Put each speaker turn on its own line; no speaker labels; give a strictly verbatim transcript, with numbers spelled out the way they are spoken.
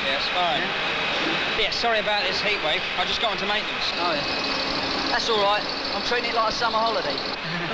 That's fine. Yeah? yeah, sorry about this heat wave. I just got onto maintenance.
Oh, yeah. That's all right. I'm treating it like a summer holiday.